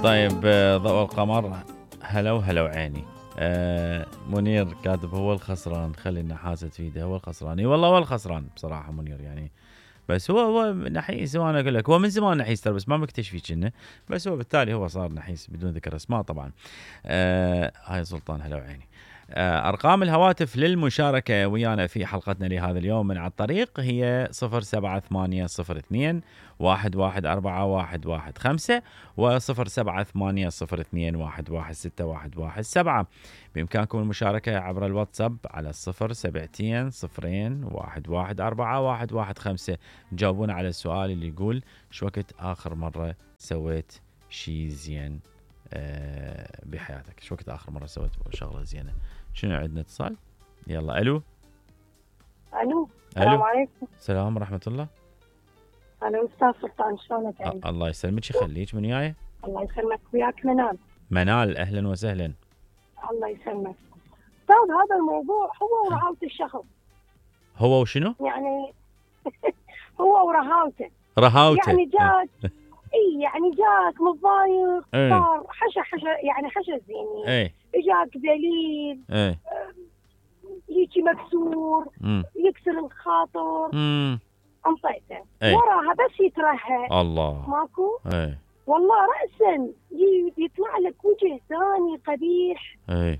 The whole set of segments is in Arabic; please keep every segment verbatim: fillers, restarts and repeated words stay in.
طيب آه، ضوء القمر هلا وهلا وعيني. آه منير كاتب هو الخسران، خلي النحاسة تفيده، هو الخسران. اي والله هو الخسران بصراحة منير يعني. بس هو هو نحيس، وانا اقول لك هو من زمان نحيس ترى، بس ما مكتشفي كنه، بس هو بالتالي هو صار نحيس بدون ذكر اسماء طبعا. آه هاي سلطان هلا وعيني. آه أرقام الهواتف للمشاركة ويانا في حلقتنا لهذا اليوم من على الطريق هي صفر سبعة ثمانية صفر اثنين واحد واحد أربعة واحد واحد خمسة وصفر سبعة ثمانية صفر اثنين واحد واحد ستة واحد واحد سبعة. بإمكانكم المشاركة عبر الواتساب على الصفر سبعتين صفرين واحد واحد أربعة واحد واحد خمسة. جاوبونا على السؤال اللي يقول شو وقت آخر مرة سويت شي زين أه بحياتك؟ شو وقت آخر مرة سويت شغلة زينة؟ شنو عندنا اتصال؟ يلا ألو. الو السلام عليكم. السلام ورحمة الله. انا استاذ سلطان، شلونك يعني؟ الله يسلمك، يخليك. من وياي؟ الله يسلمك، وياك منال. منال اهلا وسهلا. الله يسلمك استاذ. هذا الموضوع هو ورهاوته الشخص. هو وشنو؟ يعني هو ورهاوته رهاوته يعني جاك اي يعني جاك متضايق ايه. صار حشا حشا يعني حشا زيني ايه. اجاك دليل ايه. هيجي مكسور امم يكسر الخاطر امم انطيته ايه. وراها بس يترهى الله ماكو. ايه والله رأسا يطلع لك وجه ثاني قبيح. ايه.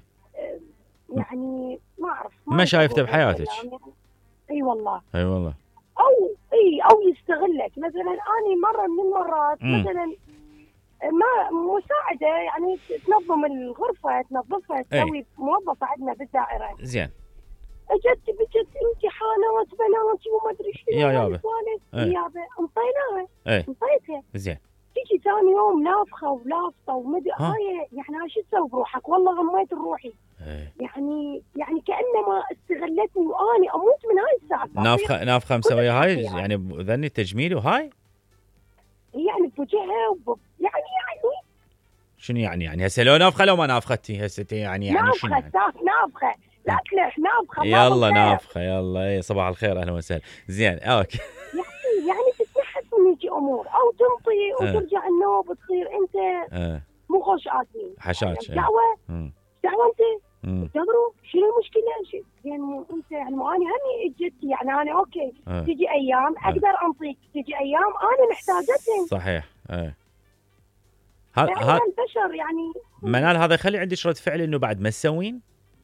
يعني ما أعرف ما شايفته أقول بحياتك. يعني. اي والله اي والله. او اي او يستغلك. مثلا اني مره من المرات مم. مثلا ما مساعده يعني تنظم الغرفه تنظفها تسوي موظفه عندنا بالدائره. زين. اجت بجت امتحانات بناتي وما ادري شنو يا يابا يا يابا انطيناها ايه انطيتها. زين. تيجي ثاني يوم نافخه ولافطه ومدري هاي يعني شو تسوي بروحك؟ والله غميت روحي. ايه. يعني يعني كانما استغلتني واني اموت من هاي الساعه. نافخه نافخه مسويه هاي يعني ذني تجميل وهاي يعني بوجهها وب... يعني يعني شنو يعني يعني هسه لو نافخه لو ما نافختي هسه يعني يعني نافخه شنو يعني؟ نافخه لا تلح نافخه. يلا نافخه يلا. اي صباح الخير اهلا وسهلا. زين اوكي. يعني يعني تتنحس من يجي امور او تنطي وترجع النوب تصير انت اه مو خوش اسمي حشاش. يعني دعوه دعوه انت تدبروا شنو المشكله؟ شيء يعني انت يعني اني هني اجت يعني انا اوكي أه. تجي ايام اقدر انطيك، تجي ايام انا محتاجتهم. صحيح. ايه هذا يعني البشر يعني منال هذا يخلي عندي رد فعل انه بعد ما تسوين.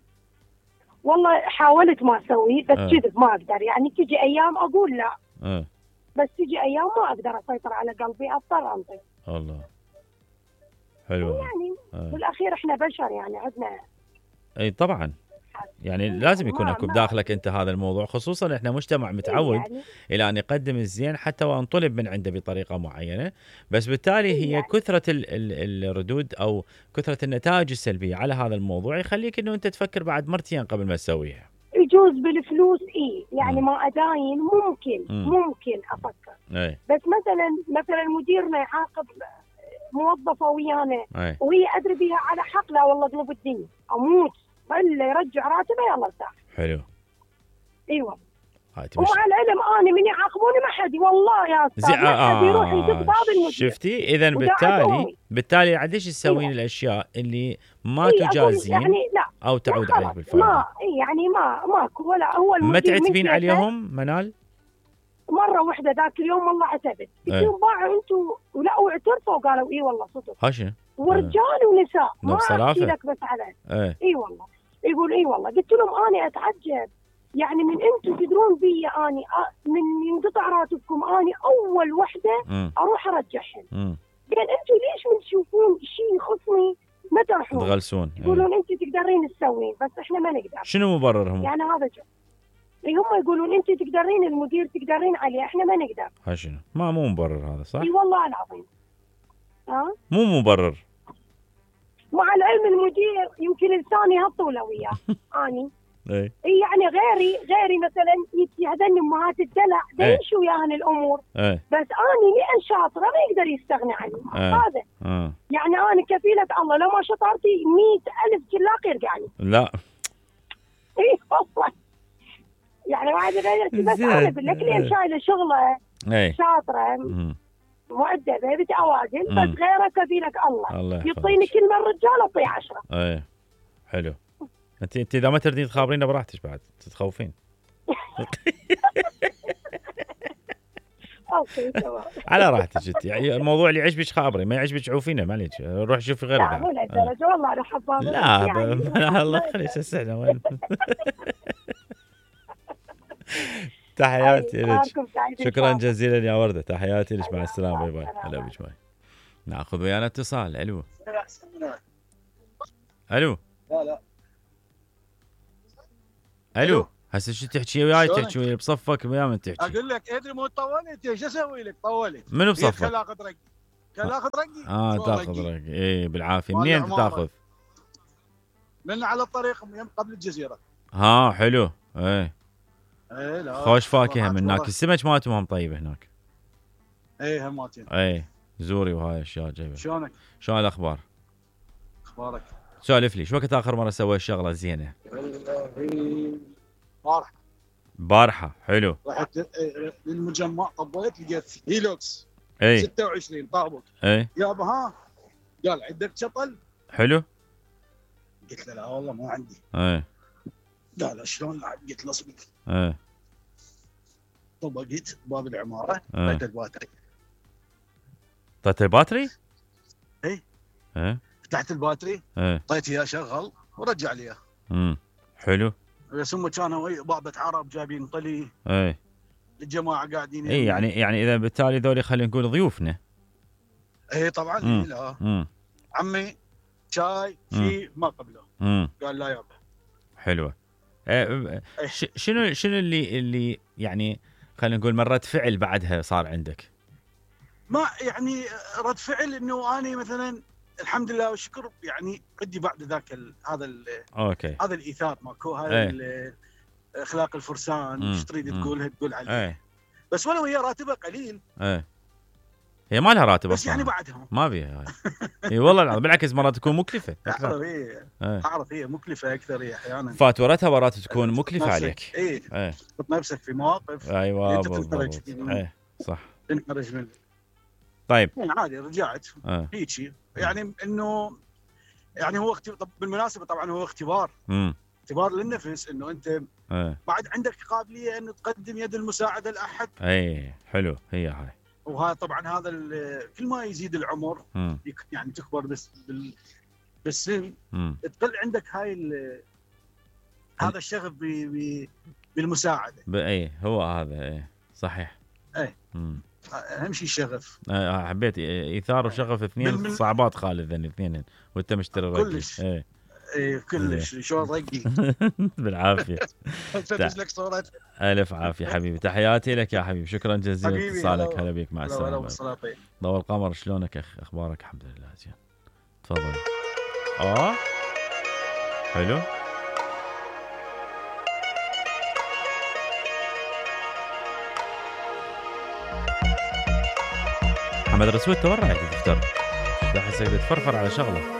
والله حاولت ما اسوي بس أه. كذب ما اقدر. يعني تجي ايام اقول لا أه. بس تجي ايام ما اقدر اسيطر على قلبي اضطر انطي. الله حلو يعني أه. بالاخير احنا بشر يعني عندنا. اي طبعا يعني لازم يكون اكو بداخلك انت هذا الموضوع، خصوصا احنا مجتمع متعود يعني الى ان يقدم الزين حتى وان طلب من عنده بطريقه معينه، بس بالتالي هي يعني كثره ال ال الردود او كثره النتائج السلبيه على هذا الموضوع يخليك انه انت تفكر بعد مرتين قبل ما تسويها. يجوز بالفلوس اي يعني م. ما اداين ممكن م. ممكن افكر أي. بس مثلا مثلا مديرنا يعاقب موظفه ويانا وهي ادري بها على حق، لا والله ذنوب الدنيا اموت الا يرجع راتبه يلا ارتاح. حلو. ايوه ومع العلم انا من يعاقبوني ما حد والله يا استاذ ما حد يروح يدق باب المدير. شفتي اذا بالتالي بالتالي عادش تسوين أيوة. الاشياء اللي ما إيه تجازين يعني لا او تعود عليك بالفائده. ما يعني ما ماكو ولا هو المدير. ما تعتبين عليهم منال؟ مره واحده ذاك اليوم والله عتبت قلت لهم باعوا انتم ولا واعترفوا قالوا اي والله صدق. هاشم ورجال ونساء ما احكي لك بس على اي اي والله يقول اي والله. قلت لهم انا اتعجب يعني من انتم تدرون بي اني من ينقطع راتبكم اني اول وحده اروح ارجعهم. قال انتم ليش من تشوفون شيء يخصني ما تروحون تغلسون يقولون انتم تقدرين تسوين بس احنا ما نقدر. شنو مبررهم؟ يعني هذا جو هم يقولون انت تقدرين المدير تقدرين عليه احنا ما نقدر. ها شنو؟ ما مو مبرر هذا صح؟ اي والله العظيم ها مو مبرر. مع العلم المدير يمكن لساني هالطوله وياه اني اي يعني غيري غيري مثلا هذول امهات الدلع بيمشوا وياهن الامور ايه. بس اني لان شاطره ما يقدر يستغني عني. ايه. هذا ايه. يعني انا كفيله الله لو ما شطرتي مئة ألف جلاق يرجعني. لا اي والله يعني واحد غير بس انا بالك لي شايله شغله ايه. شاطره مم. مؤدبه بتعوادل، بس غيره كفيلك الله, الله يعطيني كلمه الرجال اعطيه عشرة. ايه حلو. انت انت اذا ما تردين تخابرينه براحتك بعد تتخوفين. اوكي تمام. على راحتك انت، يعني الموضوع اللي يعجبك خابري، ما يعجبك عوفينه معليش، روح شوفي غيره. لا مو لهالدرجه والله انا حبابه. لا يعني. الله يخليك هسه وين. تحياتي لك، شكرا جزيلا يا ورده، تحياتي لك، مع السلامه، باي باي. هلا بك، باي. ناخذ ويانا اتصال. الو الو لا لا الو هسه شو تحكي وياي؟ تحكي وياي بصفك ويا من تحكي؟ اقول لك ادري مو طولت، ايش اسوي لك؟ طولت. منو بصفك؟ خل اخذ رقي، خل اخذ رقي. اه تاخذ رقي. اي بالعافيه. منين انت تاخذ؟ من على الطريق قبل الجزيره. ها حلو. اي اي لا خوش فاكهه من هناك، السمك مالتهم طيبه هناك. اي هماتين. اي زوري وهاي اشياء جايبه. شلونك؟ شلون الاخبار؟ اخبارك؟ سولف لي، شو وقت اخر مره سويت شغله زينه؟ البارحه. بارحه حلو. رحت للمجمع طبيت لقيت هيلوكس اي ستة وعشرين طابق. اي يابا ها قال عندك شطل؟ حلو. قلت له لا والله مو عندي. اي قال شلون؟ قلت له اصبر. اي طبقت باب العماره، طيت الباتري. طيت الباتري؟ اي اي فتحت الباتري، اي طيت اياه شغل ورجع لي اياه. امم حلو. بس هم كانوا بابة عرب جايبين طلي. اي الجماعه قاعدين. اي يعني يعني اذا بالتالي ذولي خلينا نقول ضيوفنا. اي طبعا. مم. لا مم. عمي شاي شيء ما قبله. مم. قال لا يابا. حلوه. أه شنو شنو اللي اللي يعني خلينا نقول من رد فعل بعدها صار عندك؟ ما يعني رد فعل انه اني مثلا الحمد لله والشكر يعني عندي بعد ذاك ال هذا ال اوكي هذا الايثار ماكو، هذا اخلاق الفرسان، ايش تريد تقولها تقول عليه. ايه. بس ولو هي راتبه قليل. ايه هي ما لها راتب بس اصلا يعني بعدها ما بيها هاي. اي والله العظيم بالعكس مرات تكون مكلفه اكثر. اعرف هي ايه. اعرف هي مكلفه اكثر هي احيانا، فاتورتها مرات تكون مكلفه عليك. اي ايه تحط نفسك في مواقف. ايوه بالضبط. ايه صح تنحرج من. طيب يعني عادي رجعت اه. هيجي يعني انه يعني هو اختبار. طب بالمناسبه طبعا هو اختبار. امم اختبار للنفس انه انت اه. بعد عندك قابليه انه تقدم يد المساعده لاحد. اي حلو هي هاي. وهذا طبعا هذا كل ما يزيد العمر مم. يعني تكبر بس بال بالسن مم. تقل عندك هاي هذا الشغف بالمساعده. اي هو هذا اي صحيح. اي امم اهم شيء الشغف. آه حبيت ايثار وشغف اثنين بالمن... صعبات خالد ذن اثنين وانت مشتري رقي. كلش اي اي كلش. شلون رقي. بالعافيه. فتش لك صوره. الف عافيه حبيبي، تحياتي لك يا حبيبي، شكرا جزيلا اتصالك. هلا بيك، مع السلامه. ضوء القمر شلونك اخ؟ اخبارك؟ الحمد لله زين. تفضل. اه حلو. محمد رسول تورع تفتر، راح يصير تفرفر على شغله.